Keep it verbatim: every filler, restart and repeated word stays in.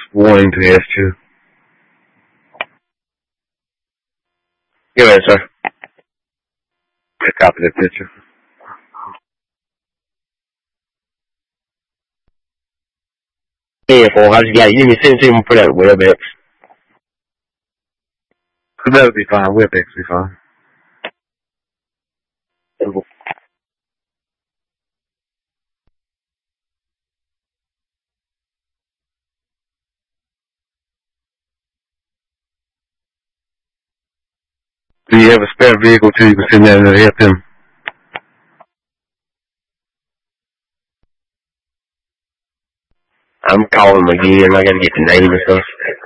wanting to ask you. Go ahead, sir. A copy of that picture. Yeah, fool. I just got it. Give me seventeen and put out WebEx. That'll be fine. WebEx will be fine. Simple. Do you have a spare vehicle too? You can send that in to help him. I'm calling him again. I gotta get the name and stuff.